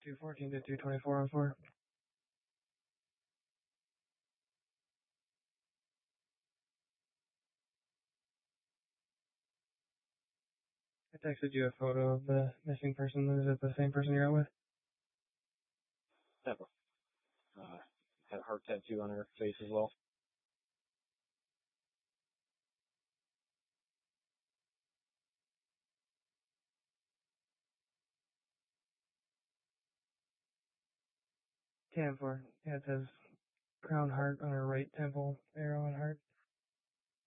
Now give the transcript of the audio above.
214 to 224 on 4. I texted you a photo of the missing person. Is it the same person you're out with? Never. Had a heart tattoo on her face as well. Ten 4. Yeah, it says crown heart on her right temple, arrow and heart.